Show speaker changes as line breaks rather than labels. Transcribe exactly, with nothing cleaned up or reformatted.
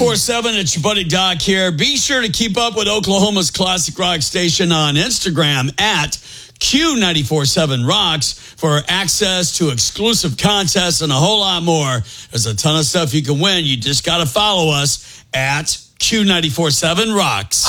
ninety-four point seven, it's your buddy Doc here. Be sure to keep up with Oklahoma's classic rock station on Instagram at Q nine four seven Rocks for access to exclusive contests and a whole lot more. There's a ton of stuff you can win. You just got to follow us at Q nine four seven Rocks.